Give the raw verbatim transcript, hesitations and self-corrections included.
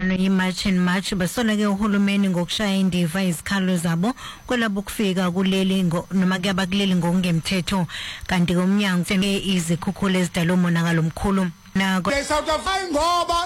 Ano yi-March and March basona ke uhulumeni ngokushaya indiva izikhalo zabo kwelabo kufika kuleli noma kuyaba kuleli ngokungemthetho kanti komnyango sene izikhukhula ezidala umonakalo omkhulu nako South Africa ngoba